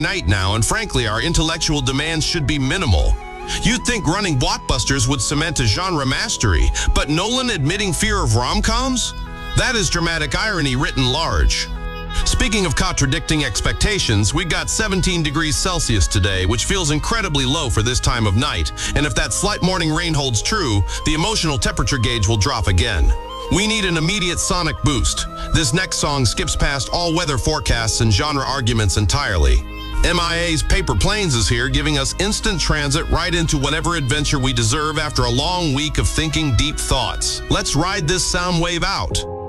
night now, and frankly, our intellectual demands should be minimal. You'd think running blockbusters would cement a genre mastery, but Nolan admitting fear of rom-coms? That is dramatic irony written large. Speaking of contradicting expectations, we got 17 degrees Celsius today, which feels incredibly low for this time of night, and if that slight morning rain holds true, the emotional temperature gauge will drop again. We need an immediate sonic boost. This next song skips past all weather forecasts and genre arguments entirely. MIA's Paper Planes is here, giving us instant transit right into whatever adventure we deserve after a long week of thinking deep thoughts. Let's ride this sound wave out.